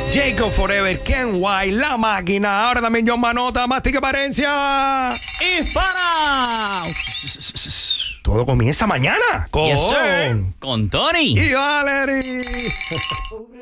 Jacob Forever, Ken White, La Máquina. Ahora también John Manota, Mastica Parencia. ¡Hispana! Todo comienza mañana Yes, sir. Con Tony y Valerie.